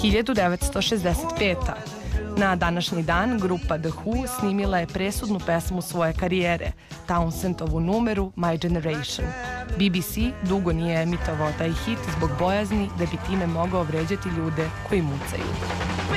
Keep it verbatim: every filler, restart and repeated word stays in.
hiljadu devetsto šezdeset peta. Na današnji dan grupa The Who snimila je presudnu pesmu svoje karijere, Townsendovu numeru My Generation. B B C dugo nije emitovao taj hit zbog bojazni da bi time mogao vređati ljude koji mucaju.